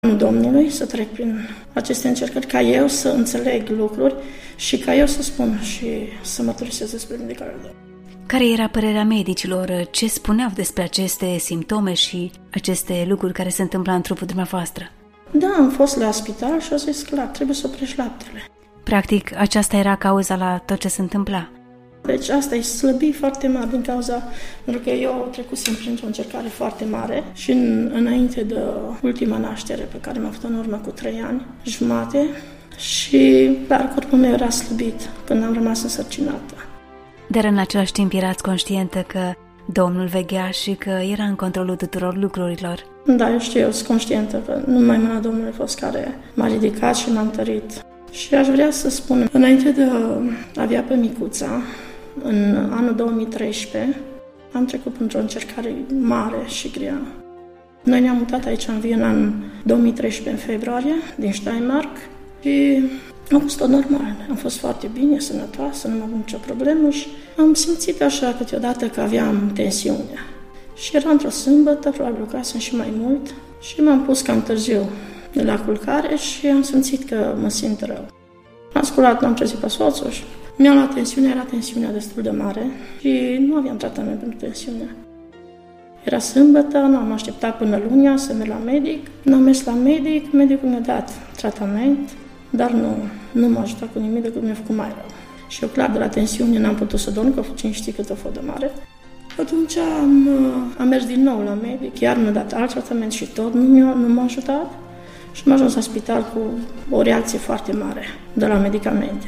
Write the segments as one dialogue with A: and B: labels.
A: Domnului să trec prin aceste încercări, ca eu să înțeleg lucruri și ca eu să spun și să mărturisesc despre vindecarea Domnului.
B: Care era părerea medicilor? Ce spuneau despre aceste simptome și aceste lucruri care se întâmplă în trupul dumneavoastră?
A: Da, am fost la spital și au zis clar, trebuie să oprești laptele.
B: Practic, aceasta era cauza la tot ce se întâmpla.
A: Deci asta e slăbit foarte mare din cauza, pentru că eu trecusem printr-o încercare foarte mare și înainte de ultima naștere pe care m-a făcut în urmă cu 3 ani jumate și clar, corpul meu era slăbit când am rămas însărcinată.
B: Dar în același timp erați conștientă că Domnul veghea și că era în controlul tuturor lucrurilor.
A: Da, eu știu, eu sunt conștientă că numai mâna Domnului a fost care m-a ridicat și m-a întărit. Și aș vrea să spun, înainte de a avea pe micuța, în anul 2013, am trecut într-o încercare mare și grea. Noi ne-am mutat aici în Viena în 2013, în februarie, din Steiermark, și am fost tot normal. Am fost foarte bine, sănătoasă, nu am avut nicio problemă și am simțit așa câteodată că aveam tensiune. Și era într-o sâmbătă, probabil lucrasem și mai mult, și m-am pus cam târziu de la culcare și am simțit că mă simt rău. Am sculat, m-am trezit pe soțul și mi-am luat tensiunea, era tensiunea destul de mare și nu aveam tratament pentru tensiune. Era sâmbătă, nu am așteptat până lunea să merg la medic. Nu am mers la medic, medicul mi-a dat tratament, dar nu m-a ajutat cu nimic decât mi-a făcut mai rău. Și eu clar de la tensiune n-am putut să dorm, că cine știe cât a fost de mare. Atunci am mers din nou la medic, iar mi-a dat alt tratament și tot nu m-a ajutat. Și am ajuns la spital cu o reacție foarte mare de la medicamente.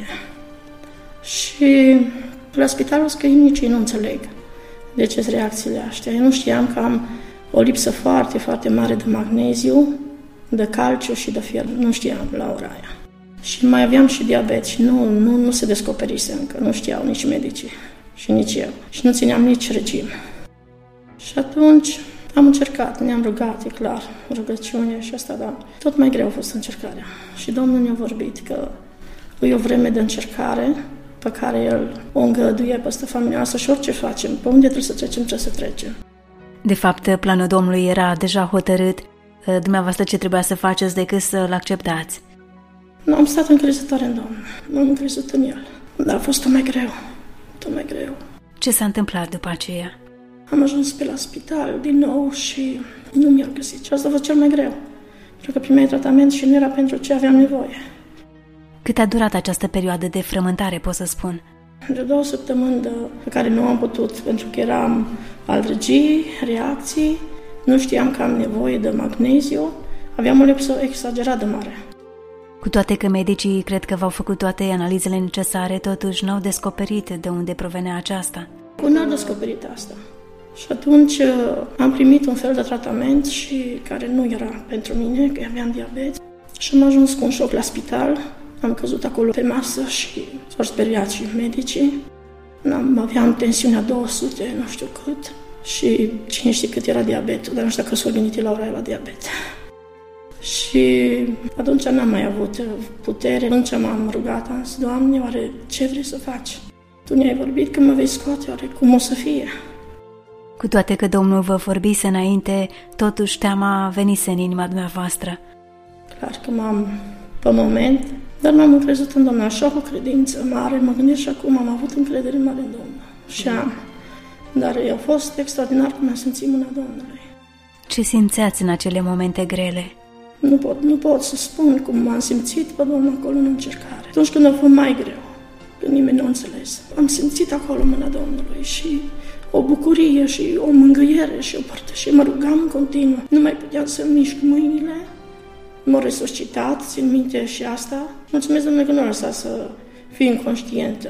A: Și la spitalul că nici ei nu înțeleg de ce sunt reacțiile astea. Eu nu știam că am o lipsă foarte, foarte mare de magneziu, de calciu și de fier. Nu știam la ora aia. Și mai aveam și diabet și nu se descoperise încă. Nu știau nici medicii și nici eu. Și nu țineam nici regim. Și atunci am încercat, ne-am rugat, e clar, rugăciune și asta, dar tot mai greu a fost încercarea. Și Domnul ne-a vorbit că e o vreme de încercare pe care El o îngăduie peste familia noastră și orice facem, pe unde trebuie să trecem, trebuie să trecem.
B: De fapt, planul Domnului era deja hotărât, dumneavoastră ce trebuia să faceți decât să-L acceptați?
A: Nu, am stat încrezătoare în Domnul, m-am încrezut în El, dar a fost tot mai greu.
B: Ce s-a întâmplat după aceea?
A: Am ajuns pe la spital din nou și nu mi-au găsit. Și asta a fost cel mai greu. Pentru că primeai tratament și nu era pentru ce aveam nevoie.
B: Cât a durat această perioadă de frământare, pot să spun?
A: De 2 săptămâni pe care nu am putut, pentru că eram alergii, reacții, nu știam că am nevoie de magneziu, aveam o lipsă exagerat de mare.
B: Cu toate că medicii cred că v-au făcut toate analizele necesare, totuși n-au descoperit de unde provenea aceasta.
A: N-am descoperit asta. Și atunci am primit un fel de tratament și care nu era pentru mine, că aveam diabet. Și am ajuns cu un șoc la spital. Am căzut acolo pe masă și s-au speriat și medicii. Aveam tensiunea 200, nu știu cât. Și cine știe cât era diabetul, dar nu știu dacă s-au gândit la ora aia la diabet. Și atunci n-am mai avut putere. Atunci m-am rugat, am zis, Doamne, oare ce vrei să faci? Tu ne-ai vorbit că mă vei scoate, oare cum o să fie?
B: Cu toate că Domnul vă vorbise înainte, totuși teama venise în inima dumneavoastră.
A: Clar că pe moment, dar m-am încrezut în Domnul, așa cu credință mare, mă gândesc și acum am avut încredere mare în Domnul. Și am. Dar a fost extraordinar cum am simțit mâna Domnului.
B: Ce simțeați în acele momente grele?
A: Nu pot să spun cum m-am simțit pe Domnul acolo în încercare. Atunci când a fost mai greu, când nimeni nu a înțeles, am simțit acolo mâna Domnului și o bucurie și o mângâiere și o părtășie. Mă rugam în continuu. Nu mai puteam să mișc mâinile. M-au resuscitat, țin minte și asta. Mulțumesc, Domnule, că nu a lăsat să fiu inconștientă.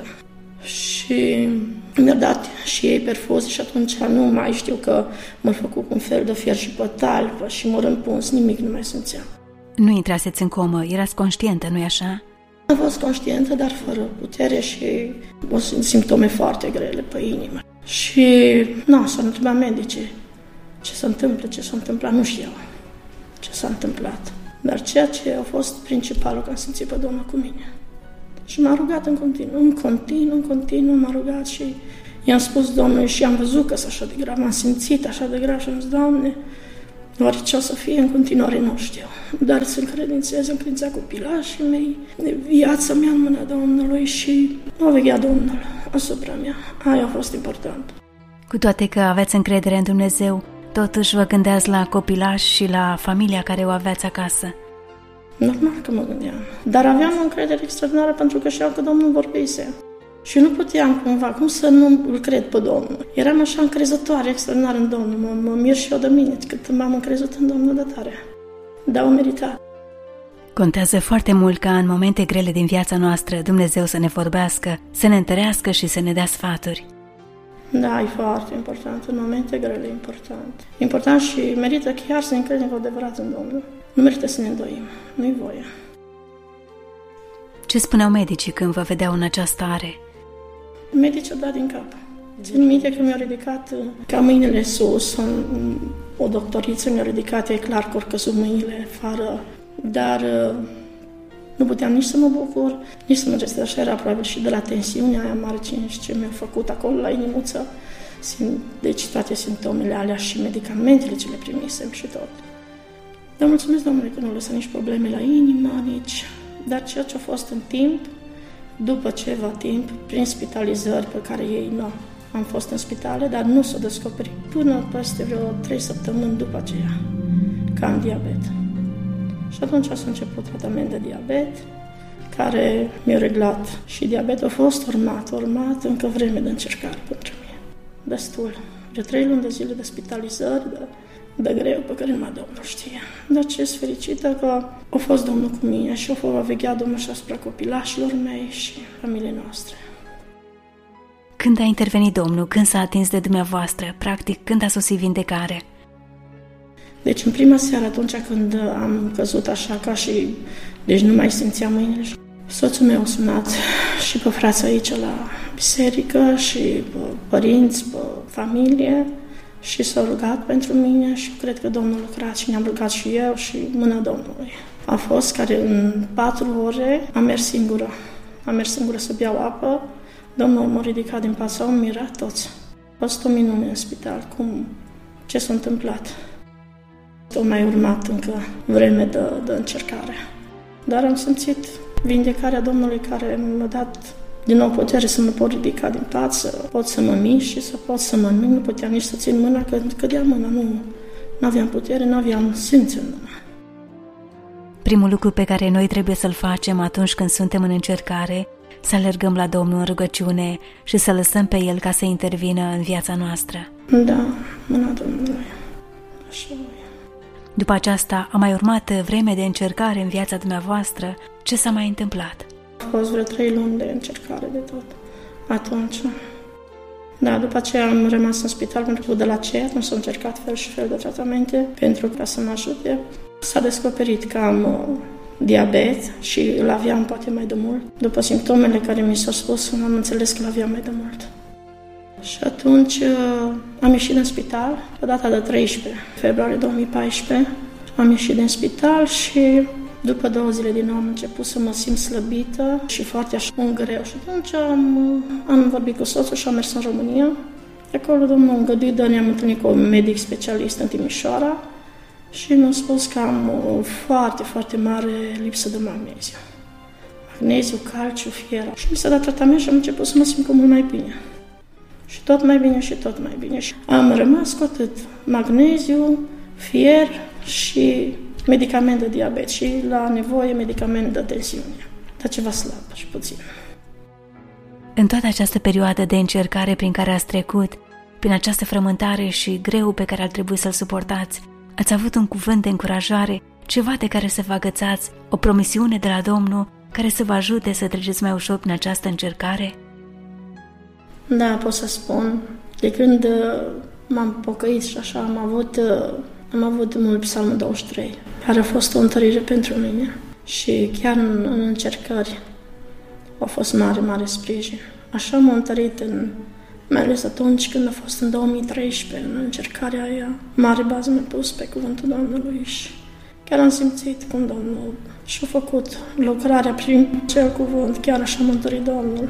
A: Și mi-a dat și ei perfuzii și atunci nu mai știu că m-a făcut cu un fel de fier și pe talpă și m-a rămpuns, nimic nu mai simțeam.
B: Nu intraseți în comă, erați conștientă, nu-i așa?
A: Am fost conștientă, dar fără putere și simptome foarte grele pe inimă. Și s-au întrebat medicii ce se întâmplă, nu știau ce s-a întâmplat. Dar ceea ce a fost principalul, că am simțit pe Domnul cu mine. Și m-a rugat în continuu m-a rugat și i-am spus Domnului și am văzut că s-a așa de grav, m-am simțit așa de grav și am zis, Doamne, Oare ce o să fie în continuare, nu știu. Dar să încredințez în credința copilașii mei, viața mea în mâna Domnului și o veghea Domnul asupra mea. Aia a fost important.
B: Cu toate că aveți încredere în Dumnezeu, totuși vă gândeați la copilași și la familia care o aveați acasă.
A: Normal că mă gândeam. Dar aveam o încredere extraordinară pentru că știam că Domnul vorbise. Și nu puteam cumva, cum să nu îl cred pe Domnul. Eram așa încrezătoare extraordinar în Domnul. Mă mir și eu de mine cât m-am încrezut în Domnul de tare. Dar o meritat.
B: Contează foarte mult ca în momente grele din viața noastră Dumnezeu să ne vorbească, să ne întărească și să ne dea sfaturi.
A: Da, e foarte important. În momente grele e important. Important și merită chiar să ne credem cu adevărat în Domnul. Nu merită să ne îndoim. Nu-i voie.
B: Ce spuneau medicii când vă vedeau în această stare?
A: Medicii au dat din cap. Țin minte că mi-au ridicat ca mâinile sus. O doctoriță mi-a ridicat, e clar că urcă sub mâinile, fără. Dar nu puteam nici să mă bucur, nici să mă gestez. Așa era probabil și de la tensiunea aia mare ce mi-a făcut acolo la inimuță. Deci toate simptomele alea și medicamentele ce le primisem și tot. Dar mulțumesc Domnului că nu lăsa nici probleme la inimă, nici... Dar ceea ce a fost în timp, după ceva timp, prin spitalizări pe care ei nu am fost în spitale, dar nu s-o descoperit până peste vreo 3 săptămâni după aceea, că am diabet. Și atunci s-a început tratament de diabet, care mi-a reglat și diabetul a fost urmat încă vreme de încercare pentru mine. Destul. De 3 luni de zile de spitalizări, de greu pe care numai Domnul știe. Dar ce sunt fericită că a fost Domnul cu mine și a veghea Domnul și asupra copilașilor mei și familiei noastre.
B: Când a intervenit Domnul? Când s-a atins de dumneavoastră? Practic, când a sosit vindecare?
A: Deci în prima seară, atunci când am căzut așa ca și... Deci nu mai simțeam mâinile. Soțul meu a sunat și pe frații aici la biserică și pe părinți, pe familie și s-a rugat pentru mine și cred că Domnul a lucrat și ne-am rugat și eu și mâna Domnului. A fost care în 4 ore am mers singură. Am mers singură să beau apă. Domnul m-a ridicat din pat, s-au mirat toți. A fost o minune în spital. Ce s-a întâmplat? A mai urmat încă vreme de încercare. Dar am simțit vindecarea Domnului care mi-a dat din nou putere să mă pot ridica din pat, să pot să mă mișc și să pot să mănânc. Nu puteam nici să țin mâna, că cădea mâna. Nu aveam putere, nu aveam simț în mână.
B: Primul lucru pe care noi trebuie să-l facem atunci când suntem în încercare, să alergăm la Domnul în rugăciune și să lăsăm pe El ca să intervină în viața noastră.
A: Da, mâna Domnului. Așa e.
B: După aceasta a mai urmat vreme de încercare în viața dumneavoastră. Ce s-a mai întâmplat?
A: A fost vreo 3 luni de încercare de tot. Atunci. Da, după aceea am rămas în spital pentru că de la CER nu s-au încercat fel și fel de tratamente pentru ca să mă ajute. S-a descoperit că am diabet și îl aveam poate mai de mult. După simptomele care mi s-au spus, am înțeles că îl aveam mai de mult. Și atunci am ieșit din spital, pe data de 13 februarie 2014. Am ieșit din spital și după 2 zile din nou am început să mă simt slăbită și foarte așa un greu. Și atunci am vorbit cu soțul și am mers în România. Acolo Domnul îngăduit, ne-am întâlnit cu un medic specialist în Timișoara și mi-a spus că am o foarte, foarte mare lipsă de magneziu. Magneziu, calciu, fier. Și mi s-a dat tratament și am început să mă simt cu mult mai bine. Și tot mai bine și tot mai bine. Și am rămas cu atât magneziu, fier și medicament de diabet și la nevoie medicament de tensiune. Dar ceva slab și puțin.
B: În toată această perioadă de încercare prin care ați trecut, prin această frământare și greu pe care ar trebui să-l suportați, ați avut un cuvânt de încurajare, ceva de care să vă agățați, o promisiune de la Domnul care să vă ajute să treceți mai ușor prin această încercare?
A: Da, pot să spun. De când m-am pocăit și așa, am avut mult Psalmul 23, care a fost o întărire pentru mine. Și chiar în încercări a fost mare, mare sprijin. Așa m-a întărit, mai ales atunci când a fost în 2013, în încercarea aia. Mare bază mi-a pus pe cuvântul Domnului și chiar am simțit cum Domnul și-a făcut lucrarea prin acel cuvânt. Chiar așa m-a întărit Domnul.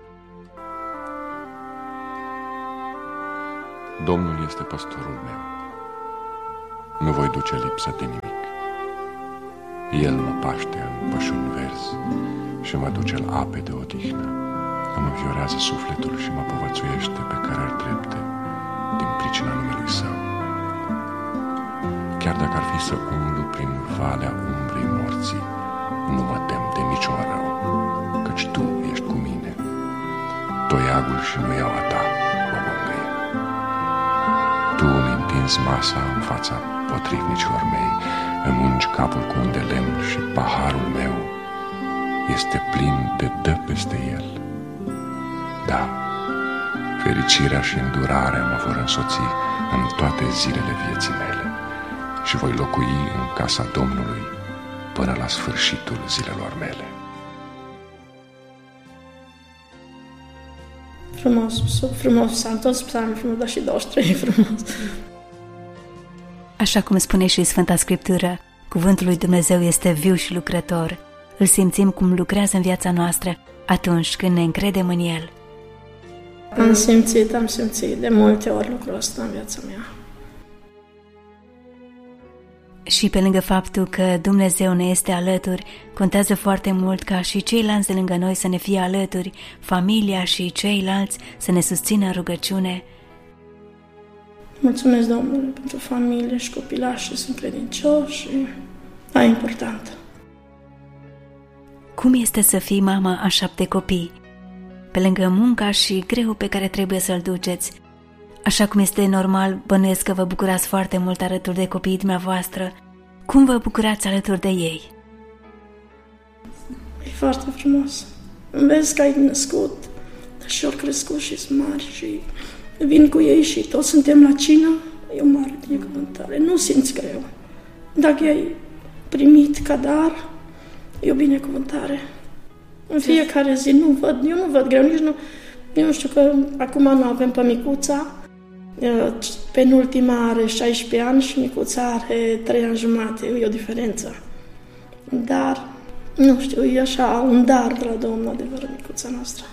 C: Domnul este păstorul meu. nu voi duce lipsă de nimic. El mă paște în pășuni verzi și mă duce la ape de odihnă. Îmi înviorează sufletul și mă povățuiește pe cărări drepte din pricina numelui Său. Chiar dacă ar fi să umblu prin valea umbrei morții, nu mă tem de niciun rău, căci Tu ești cu mine. Toiagul și nuiaua Ta mă mângâie. Tu îmi întinzi masa în fața potrivnicilor mei, îmi ungi capul cu un de lemn și paharul meu este plin de dă peste el. Da, fericirea și îndurarea mă vor însoți în toate zilele vieții mele și voi locui în casa Domnului până la sfârșitul zilelor mele.
A: Frumos, s-a întors psalmul frumos, dar și 23 frumos.
B: Așa cum spune și Sfânta Scriptură, cuvântul lui Dumnezeu este viu și lucrător. Îl simțim cum lucrează în viața noastră atunci când ne încredem în El.
A: Am simțit de multe ori lucrul ăsta în viața mea.
B: Și pe lângă faptul că Dumnezeu ne este alături, contează foarte mult ca și ceilalți de lângă noi să ne fie alături, familia și ceilalți să ne susțină în rugăciune.
A: Mulțumesc Domnului pentru familie și copilași, sunt credincioși și e important.
B: Cum este să fii mama a 7 copii? Pe lângă munca și greu pe care trebuie să-l duceți, așa cum este normal, bănuiesc că vă bucurați foarte mult alături de copiii dumneavoastră. Cum vă bucurați alături de ei?
A: E foarte frumos. Vezi că ai născut, dar și ori crescut și sunt mari și vin cu ei și toți suntem la cină. E o mare binecuvântare. Nu simți greu. Dacă ai primit ca dar, e o binecuvântare. În fiecare zi eu nu văd greu, eu nu știu că acum nu avem pe micuța. Penultima are 16 ani și micuța are 3 ani jumate. E o diferență. Dar, nu știu, e așa un dar de la Domnul, adevărat, micuța noastră.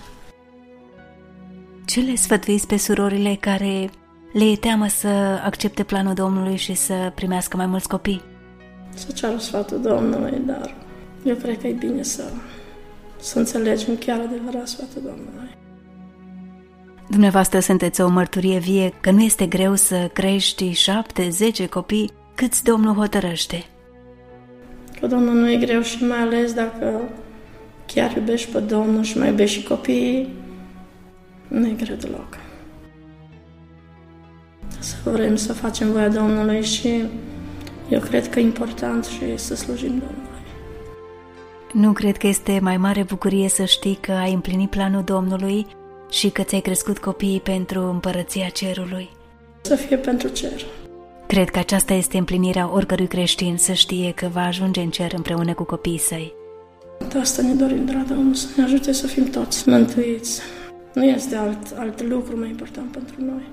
B: Ce le sfătuiți pe surorile care le e teamă să accepte planul Domnului și să primească mai mulți copii?
A: Să ceară sfatul Domnului, dar eu cred că e bine să înțelegem chiar adevărat sfatul Domnului.
B: Dumneavoastră sunteți o mărturie vie că nu este greu să crești 7-10 copii câți Domnul hotărăște.
A: Că Domnul nu e greu și mai ales dacă chiar iubești pe Domnul și mai iubești și copiii, nu e greu deloc. Să vrem să facem voia Domnului și eu cred că e important și să slujim Domnului.
B: Nu cred că este mai mare bucurie să știi că ai împlinit planul Domnului și că ți-ai crescut copiii pentru împărăția cerului.
A: Să fie pentru cer.
B: Cred că aceasta este împlinirea oricărui creștin, să știe că va ajunge în cer împreună cu copiii săi.
A: De asta ne dorim de la Domnul, să ne ajute să fim toți mântuiți. Nu este alt lucru mai important pentru noi.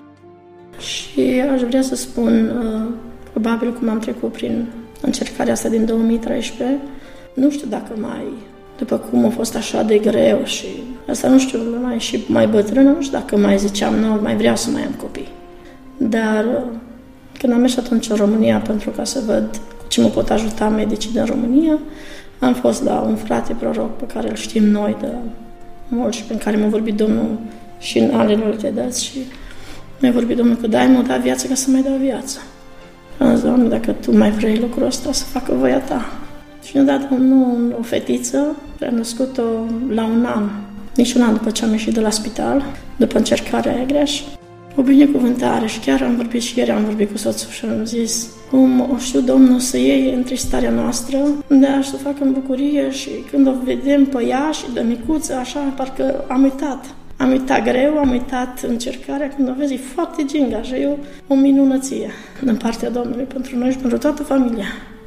A: Și aș vrea să spun, probabil cum am trecut prin încercarea asta din 2013, nu știu dacă după cum a fost așa de greu și asta nu știu, mai bătrână, nu știu dacă mai ziceam, nu, mai vreau să mai am copii. Dar când am mers atunci în România pentru ca să văd cu ce mă pot ajuta medicii din România, am fost la un frate proroc pe care îl știm noi de mult și pe care mi-a vorbit Domnul și în aleluia dăți și mi-a vorbit Domnul că mă da viață ca să mai dau viață. Am zis, Doamne, dacă Tu mai vrei lucrul ăsta, să facă voia Ta. Și ne-a dat o fetiță, care a născut-o la un an, nici un an după ce am ieșit de la spital, după încercarea aia grea și o binecuvântare. Și chiar am vorbit și ieri, am vorbit cu soțul și am zis cum o știu Domnul să iei întristarea noastră, dar să o facă în bucurie și când o vedem pe ea și de micuță, așa, parcă am uitat. Am uitat greu, am uitat încercarea, când o vezi, e foarte ginga și e o minunăție din partea Domnului pentru noi și pentru toată familia.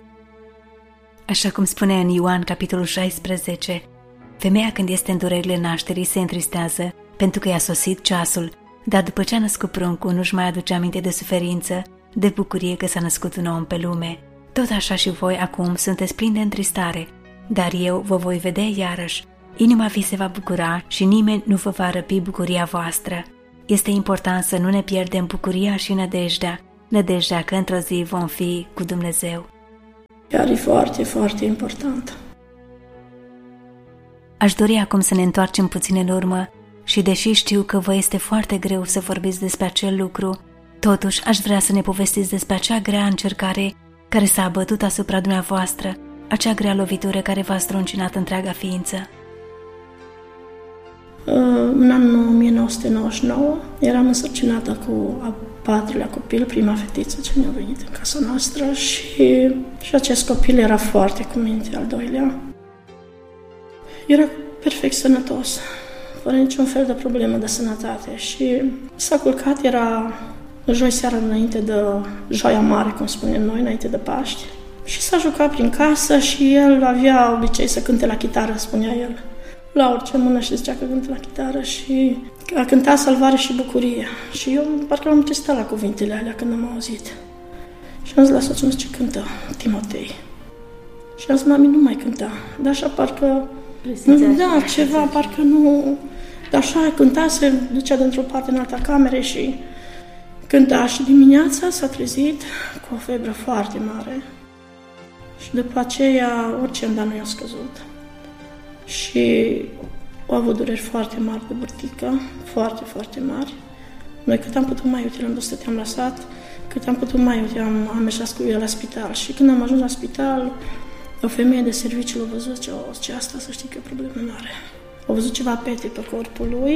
B: Așa cum spune în Ioan, capitolul 16, femeia când este în durerile nașterii se întristează pentru că i-a sosit ceasul, dar după ce a născut pruncul nu-și mai aduce aminte de suferință, de bucurie că s-a născut un om pe lume. Tot așa și voi acum sunteți plini de întristare, dar eu vă voi vedea iarăși. Inima vi se va bucura și nimeni nu vă va răpi bucuria voastră. Este important să nu ne pierdem bucuria și nădejdea, nădejdea că într-o zi vom fi cu Dumnezeu.
A: Chiar e foarte, foarte important.
B: Aș dori acum să ne întoarcem puțin în urmă și deși știu că vă este foarte greu să vorbiți despre acel lucru, totuși aș vrea să ne povestiți despre acea grea încercare care s-a abătut asupra dumneavoastră, acea grea lovitură care v-a struncinat întreaga ființă.
A: În anul 1999 eram însărcinată cu a 4-lea copil, prima fetiță ce mi-a venit în casa noastră și acest copil era foarte cu minte, al doilea. Era perfect sănătos, fără niciun fel de problemă de sănătate și s-a culcat, era joi seara înainte de Joia Mare, cum spunem noi, înainte de Paști. Și s-a jucat prin casă și el avea obicei să cânte la chitară, spunea el. La orice mână și zicea că cântă la chitară și a cântat Salvare și Bucurie. Și eu parcă l-am testat la cuvintele alea când am auzit. Și am zis la soțul meu, ce cântă Timotei. Și am zis, mami, nu mai cânta. Dar așa parcă... Da, ceva, parcă nu... Dar așa cânta, se ducea dintr-o parte în alta camere și cânta. Și dimineața s-a trezit cu o febră foarte mare. Și după aceea orice îndar nu i-a scăzut. Și au avut dureri foarte mari de burtică, foarte, foarte mari. Noi cât am putut mai, uite, l-am dus, te-am lăsat, cât am putut mai, uite, am mers cu el la spital. Și când am ajuns la spital, o femeie de serviciu l-a văzut, ce asta, să știi că e problemă mare. Au văzut ceva pete pe corpul lui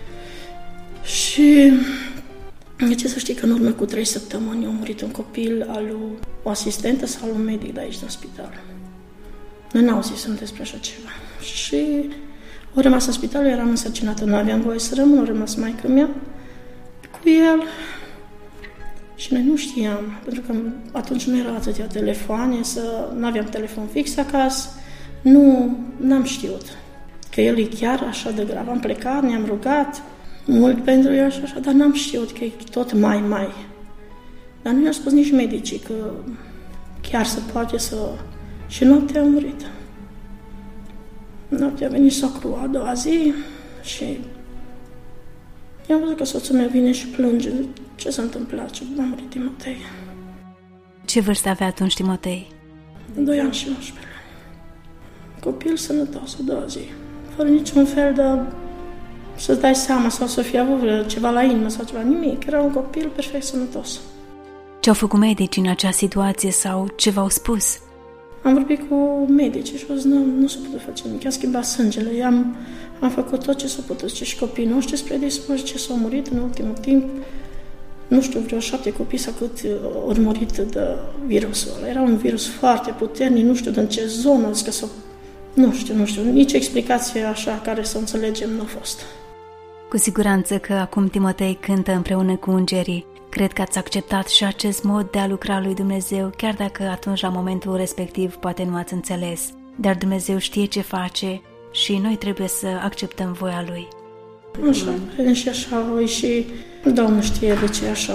A: și ce să știi că în urmă cu 3 săptămâni a murit un copil al lui o asistentă sau al un medic de aici din spital. Noi n-au zis despre așa ceva. Și au rămas în spital, eu eram însărcinată, nu aveam voie să rămân, au rămas maică mea cu el. Și noi nu știam, pentru că atunci nu erau atâtea telefoane, nu aveam telefon fix acasă, n-am știut că el e chiar așa de grav. Am plecat, ne-am rugat mult pentru el și așa, dar n-am știut că e tot mai. Dar nu i-au spus nici medicii că chiar se poate să... Și noaptea a murit. Noaptea a venit socrul a doua zi și i-am văzut că soțul meu vine și plânge. Ce s-a întâmplat? Ce a murit Timotei?
B: Ce vârstă avea atunci Timotei?
A: 2 ani și 11 luni. Copil sănătos, a doua zi. Fără niciun fel de... să-ți dai seama sau să fie avut ceva la inimă sau ceva. Nimic. Era un copil perfect sănătos.
B: Ce-au făcut medicii în acea situație sau ce v-au spus?
A: Am vorbit cu medicii și au zis, nu se poate face nimic, a schimbat sângele. Am făcut tot ce s-a putut. Și copiii noștri spre dispuși ce s-au murit în ultimul timp. Nu știu, vreo 7 copii sau cât au murit de virusul ăla. Era un virus foarte puternic, nu știu din ce zonă, că nu știu, nici explicație așa care să înțelegem nu a fost.
B: Cu siguranță că acum Timotei cântă împreună cu îngerii. Cred că ați acceptat și acest mod de a lucra lui Dumnezeu, chiar dacă atunci, la momentul respectiv, poate nu ați înțeles. Dar Dumnezeu știe ce face și noi trebuie să acceptăm voia Lui.
A: Așa, credem și așa voi și Domnul știe de ce e așa.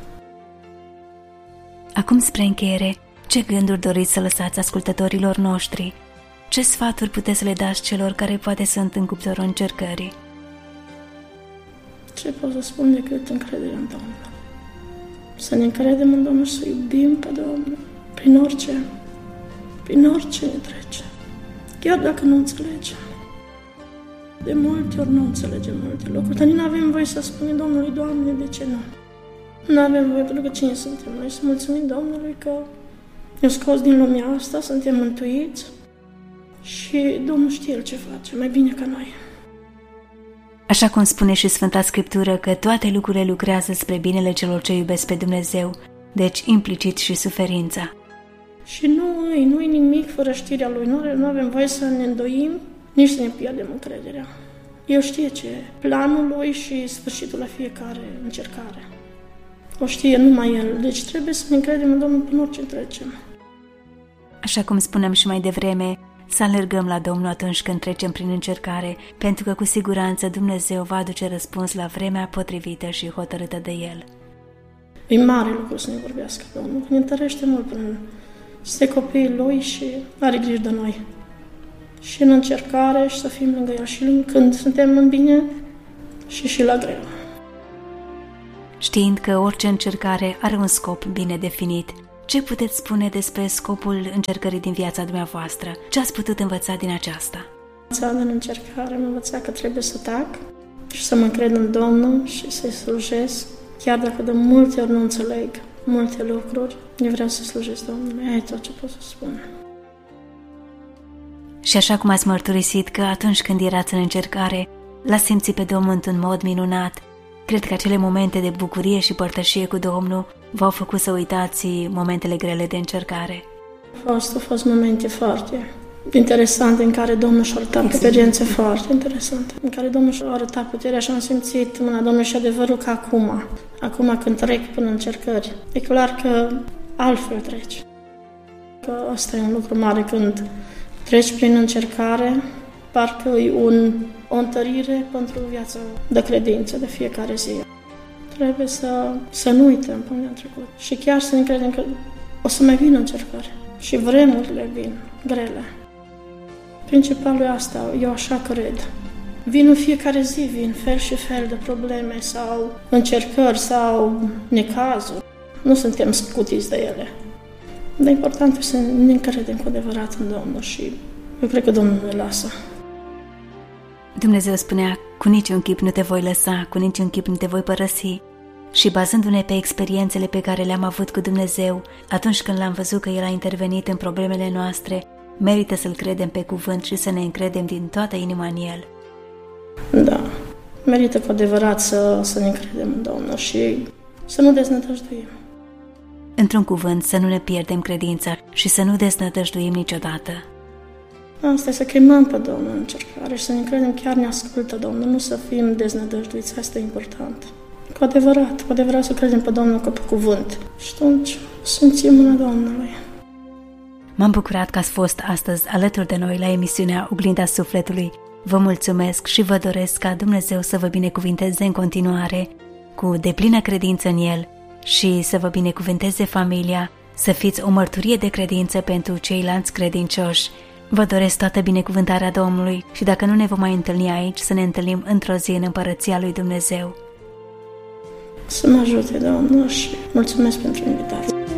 B: Acum, spre încheiere, ce gânduri doriți să lăsați ascultătorilor noștri? Ce sfaturi puteți să le dați celor care poate sunt în cuptorul încercării?
A: Ce pot să spun decât încrederea în Domnul? Să ne încredem în Domnul și să iubim pe Domnul prin orice ne trece. Chiar dacă nu înțelegem. De multe ori nu înțelegem multe lucruri, dar nici nu avem voie să spunem Domnului, Doamne, de ce nu? Nu avem voie, pentru că cine suntem noi? Să mulțumim Domnului că ne-a scos din lumea asta, suntem mântuiți și Domnul știe El ce face, mai bine ca noi.
B: Așa cum spune și Sfânta Scriptură că toate lucrurile lucrează spre binele celor ce iubesc pe Dumnezeu, deci implicit și suferința.
A: Și nu-i nimic fără știrea Lui, nu avem voie să ne îndoim, nici să ne pierdem încrederea. El știe ce e planul Lui și sfârșitul la fiecare încercare. O știe numai El, deci trebuie să ne încredem în Domnul prin orice trecem.
B: Așa cum spuneam și mai devreme, să alergăm la Domnul atunci când trecem prin încercare, pentru că cu siguranță Dumnezeu va aduce răspuns la vremea potrivită și hotărâtă de El.
A: E mare lucru să ne vorbească Domnul, ne întărește mult prin este copiii Lui și are grijă de noi. Și în încercare și să fim lângă El și când suntem în bine și la greu.
B: Știind că orice încercare are un scop bine definit, ce puteți spune despre scopul încercării din viața dumneavoastră? Ce ați putut învăța din aceasta?
A: Din încercare am învățat că trebuie să tac și să mă încred în Domnul și să-i slujesc. Chiar dacă de multe ori nu înțeleg multe lucruri, eu vreau să slujesc Domnului. E tot ce pot să spun.
B: Și așa cum ați mărturisit că atunci când erați în încercare, l-ați simțit pe Domnul într-un mod minunat, cred că acele momente de bucurie și părtășie cu Domnul v-au făcut să uitați momentele grele de încercare.
A: Au fost momente foarte interesante în care Domnul și-a arătat experiențe foarte interesante, în care Domnul și-a arătat puterea și am simțit mâna Domnului și adevărul că acum când trec până încercări, e clar că altfel treci. Că asta e un lucru mare când treci prin încercare, parcă e o întărire pentru viața de credință de fiecare zi. Trebuie să nu uităm până de trecut și chiar să ne credem că o să mai vină încercare și vremurile vin grele. Principalul e asta, eu așa cred. Vin în fiecare zi, vin fel și fel de probleme sau încercări sau necazuri. Nu suntem scutiți de ele. Dar important e să ne încredem cu adevărat în Domnul și eu cred că Domnul ne lasă.
B: Dumnezeu spunea, cu niciun chip nu te voi lăsa, cu niciun chip nu te voi părăsi. Și bazându-ne pe experiențele pe care le-am avut cu Dumnezeu, atunci când l-am văzut că El a intervenit în problemele noastre, merită să-L credem pe cuvânt și să ne încredem din toată inima în El.
A: Da, merită cu adevărat să ne încredem în Domnul și să nu deznădăjduim.
B: Într-un cuvânt, să nu ne pierdem credința și să nu deznădăjduim niciodată.
A: Asta e să chemăm pe Domnul în încercare și să ne încredem chiar ne ascultă Domnul, nu să fim deznădăjduiți, asta e important. Cu adevărat să credem pe Domnul ca pe cuvânt și atunci simțim mâna Domnului.
B: M-am bucurat că ați fost astăzi alături de noi la emisiunea Oglinda Sufletului. Vă mulțumesc și vă doresc ca Dumnezeu să vă binecuvinteze în continuare cu deplină credință în El și să vă binecuvinteze familia, să fiți o mărturie de credință pentru ceilalți credincioși. Vă doresc toată binecuvântarea Domnului și dacă nu ne vom mai întâlni aici, să ne întâlnim într-o zi în Împărăția lui Dumnezeu.
A: Să mă ajute Domnul și mulțumesc pentru invitație.